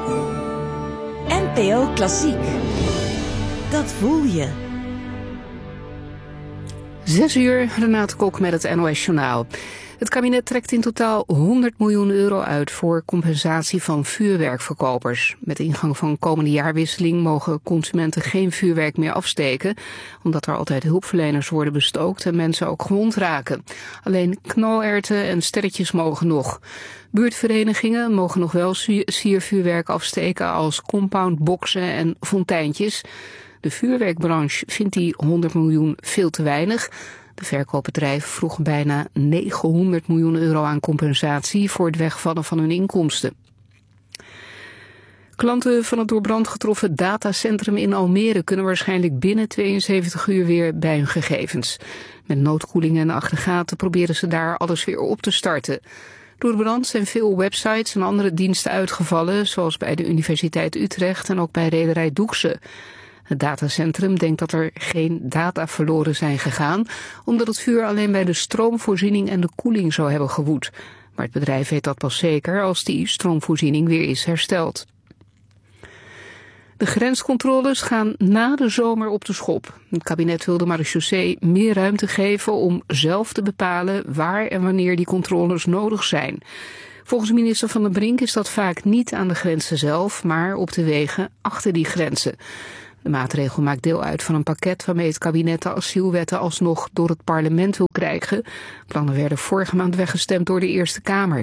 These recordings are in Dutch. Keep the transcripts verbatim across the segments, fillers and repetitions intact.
N P O Klassiek. Dat voel je. Zes uur, Renate Kok met het N O S Journaal. Het kabinet trekt in totaal honderd miljoen euro uit voor compensatie van vuurwerkverkopers. Met ingang van komende jaarwisseling mogen consumenten geen vuurwerk meer afsteken, omdat er altijd hulpverleners worden bestookt en mensen ook gewond raken. Alleen knooerwten en sterretjes mogen nog. Buurtverenigingen mogen nog wel siervuurwerk afsteken als compoundboxen en fonteintjes. De vuurwerkbranche vindt die honderd miljoen veel te weinig. De verkoopbedrijven vroegen bijna negenhonderd miljoen euro aan compensatie voor het wegvallen van hun inkomsten. Klanten van het door brand getroffen datacentrum in Almere kunnen waarschijnlijk binnen tweeënzeventig uur weer bij hun gegevens. Met noodkoelingen en aggregaten proberen ze daar alles weer op te starten. Door de brand zijn veel websites en andere diensten uitgevallen, zoals bij de Universiteit Utrecht en ook bij rederij Doekse. Het datacentrum denkt dat er geen data verloren zijn gegaan, omdat het vuur alleen bij de stroomvoorziening en de koeling zou hebben gewoed. Maar het bedrijf weet dat pas zeker als die stroomvoorziening weer is hersteld. De grenscontroles gaan na de zomer op de schop. Het kabinet wil de marechaussee meer ruimte geven om zelf te bepalen waar en wanneer die controles nodig zijn. Volgens minister Van den Brink is dat vaak niet aan de grenzen zelf, maar op de wegen achter die grenzen. De maatregel maakt deel uit van een pakket waarmee het kabinet de asielwetten alsnog door het parlement wil krijgen. Plannen werden vorige maand weggestemd door de Eerste Kamer.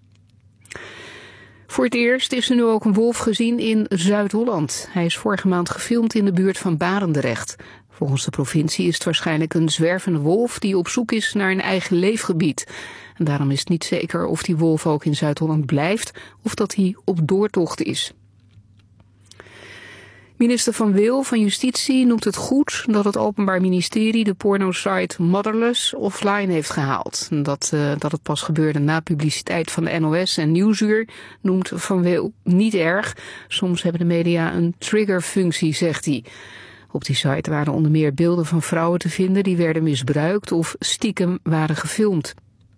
Voor het eerst is er nu ook een wolf gezien in Zuid-Holland. Hij is vorige maand gefilmd in de buurt van Barendrecht. Volgens de provincie is het waarschijnlijk een zwervende wolf die op zoek is naar een eigen leefgebied. En daarom is het niet zeker of die wolf ook in Zuid-Holland blijft of dat hij op doortocht is. Minister Van Wil van Justitie noemt het goed dat het Openbaar Ministerie de pornosite Motherless offline heeft gehaald. Dat, uh, dat het pas gebeurde na publiciteit van de N O S en Nieuwsuur noemt Van Wil niet erg. Soms hebben de media een triggerfunctie, zegt hij. Op die site waren onder meer beelden van vrouwen te vinden die werden misbruikt of stiekem waren gefilmd.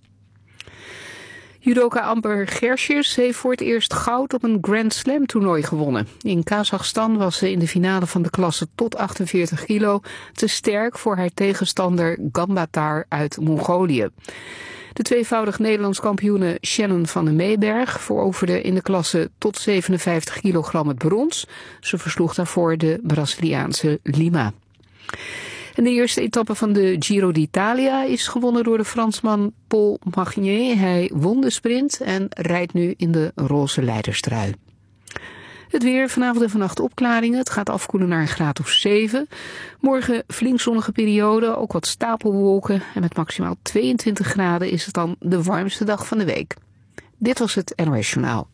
Judoka Amber Gersjes heeft voor het eerst goud op een Grand Slam toernooi gewonnen. In Kazachstan was ze in de finale van de klasse tot achtenveertig kilo te sterk voor haar tegenstander Gambatar uit Mongolië. De tweevoudig Nederlands kampioene Shannon van den Meeberg veroverde in de klasse tot zevenenvijftig kilogram het brons. Ze versloeg daarvoor de Braziliaanse Lima. En de eerste etappe van de Giro d'Italia is gewonnen door de Fransman Paul Magnier. Hij won de sprint en rijdt nu in de roze leiderstrui. Het weer, vanavond en vannacht opklaringen. Het gaat afkoelen naar een graad of zeven. Morgen flink zonnige periode, ook wat stapelwolken. En met maximaal tweeëntwintig graden is het dan de warmste dag van de week. Dit was het N O S Journaal.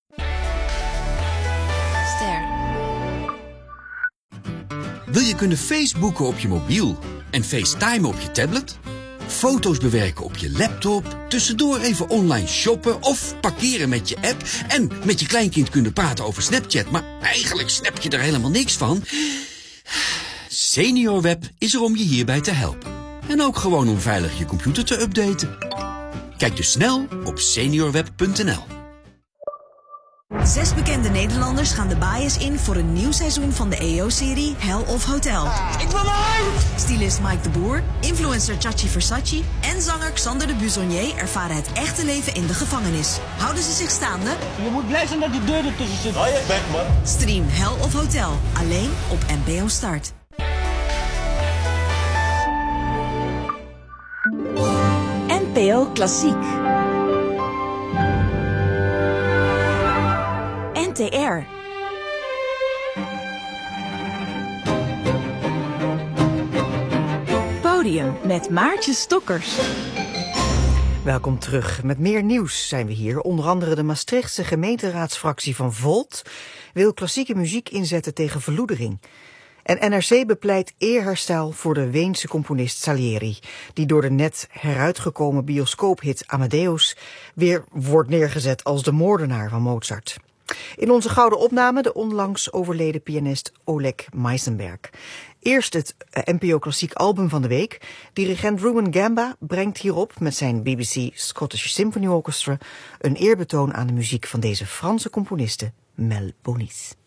Wil je kunnen Facebooken op je mobiel en FaceTimen op je tablet? Foto's bewerken op je laptop, tussendoor even online shoppen of parkeren met je app en met je kleinkind kunnen praten over Snapchat, maar eigenlijk snap je er helemaal niks van? SeniorWeb is er om je hierbij te helpen. En ook gewoon om veilig je computer te updaten. Kijk dus snel op seniorweb punt n l. Zes bekende Nederlanders gaan de bias in voor een nieuw seizoen van de E O-serie Hell of Hotel. Ik wil eruit! Stylist Mike de Boer, influencer Chachi Versace en zanger Xander de Buzonier ervaren het echte leven in de gevangenis. Houden ze zich staande? Je moet blij zijn dat die deur ertussen zit. Hou je bek, man. Stream Hell of Hotel, alleen op N P O Start. N P O Klassiek. N T R. Podium met Maartje Stokkers. Welkom terug. Met meer nieuws zijn we hier. Onder andere de Maastrichtse gemeenteraadsfractie van Volt wil klassieke muziek inzetten tegen verloedering. En N R C bepleit eerherstel voor de Weense componist Salieri, die door de net heruitgekomen bioscoophit Amadeus weer wordt neergezet als de moordenaar van Mozart. In onze gouden opname de onlangs overleden pianist Oleg Meisenberg. Eerst het N P O Klassiek album van de week. Dirigent Ruben Gamba brengt hierop met zijn B B C Scottish Symphony Orchestra een eerbetoon aan de muziek van deze Franse componiste Mel Bonis.